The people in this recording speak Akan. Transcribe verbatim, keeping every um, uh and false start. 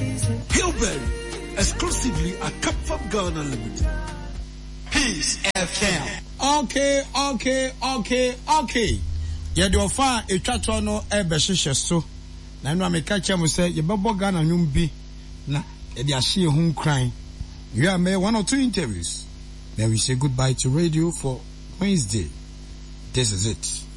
Hillberry, exclusively at Capfab Ghana Limited. Peace F M. Okay, okay, okay, okay. Ya do fa etwato no e be hyehyɛ so. Na no ameka kyem say ye bebo Ghana nwum bi na e de ahye hu nkran. You are made one or two interviews. Then we say goodbye to radio for Wednesday. This is it.